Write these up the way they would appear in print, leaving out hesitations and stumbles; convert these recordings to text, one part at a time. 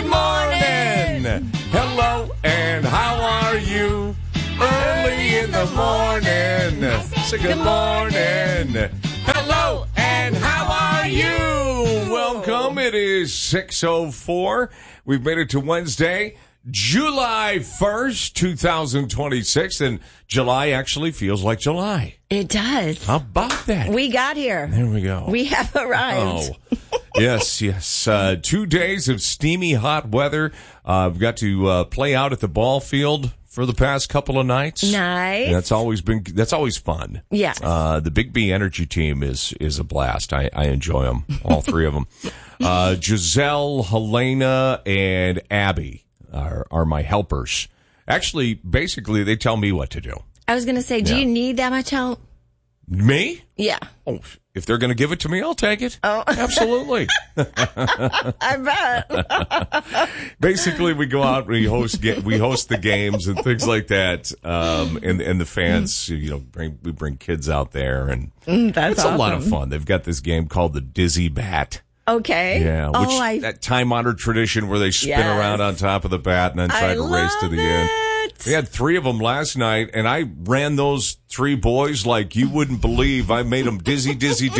morning. Hello, and how are you? Early in the morning. Say good morning. Hello, and how are you? Welcome. It is 6:04. We've made it to Wednesday, July 1st, 2026, and July actually feels like July. It does. How about that? We got here. There we go. We have arrived. Oh, yes. 2 days of steamy hot weather. I've got to play out at the ball field for the past couple of nights. Nice. And that's always fun. Yes. The Big B Energy team is a blast. I enjoy them, all three of them. Giselle, Helena, and Abby are my helpers. Actually, basically, they tell me what to do. I was going to say, do you need that much help? Me? Yeah. Oh, if they're going to give it to me, I'll take it. Oh. Absolutely. I bet. Basically, we go out, we host the games and things like that. And the fans, we bring kids out there, and that's it's awesome. a lot of fun. They've got this game called the Dizzy Bat. Okay. Yeah, that time-honored tradition where they spin around on top of the bat and then try to race to the end. We had 3 of them last night, and I ran those 3 boys like you wouldn't believe. I made them dizzy,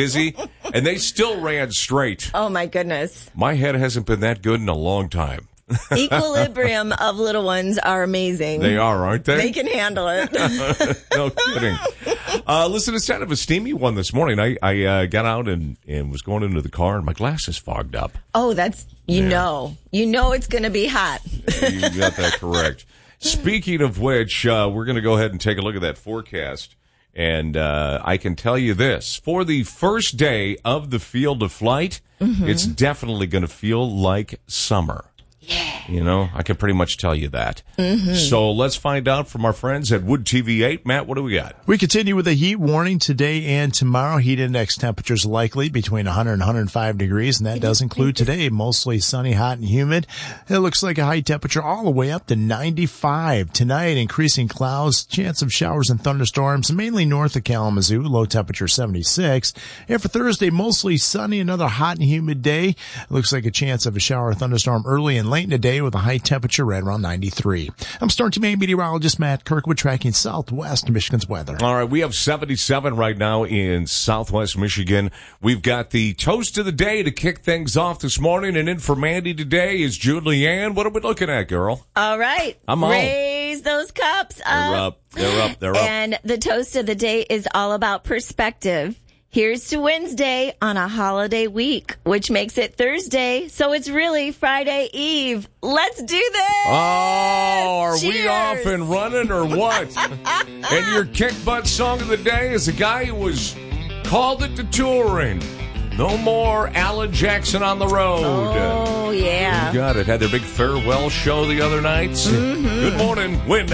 and they still ran straight. Oh, my goodness. My head hasn't been that good in a long time. Equilibrium of little ones are amazing. They are, aren't they? They can handle it. No kidding. Listen, it's kind of a steamy one this morning. I got out and was going into the car, and my glasses fogged up. Oh, that's, you know it's going to be hot. You got that correct. Speaking of which, we're going to go ahead and take a look at that forecast. And I can tell you this. For the first day of the field of flight, it's definitely going to feel like summer. Yeah. I can pretty much tell you that. So let's find out from our friends at Wood TV 8. Matt, what do we got? We continue with a heat warning today and tomorrow. Heat index temperatures likely between 100 and 105 degrees, and that does include today. Mostly sunny, hot, and humid. It looks like a high temperature all the way up to 95. Tonight, increasing clouds, chance of showers and thunderstorms, mainly north of Kalamazoo, low temperature 76. And for Thursday, mostly sunny, another hot and humid day. It looks like a chance of a shower or thunderstorm early and late in the day with a high temperature right around 93. I'm Storm Team 8 meteorologist Matt Kirkwood tracking Southwest Michigan's weather. All right, we have 77 right now in Southwest Michigan. We've got the toast of the day to kick things off this morning, and in for Mandy today is Julianne. What are we looking at, girl? All right. I'm on. Raise those cups up. They're up. And the toast of the day is all about perspective. Here's to Wednesday on a holiday week, which makes it Thursday, so it's really Friday Eve. Let's do this! Oh, are Cheers. we off and running or what? And your kick butt song of the day is a guy who was called it to touring. No more Alan Jackson on the road. Oh, yeah. You got it. Had their big farewell show the other night. Good morning. Win.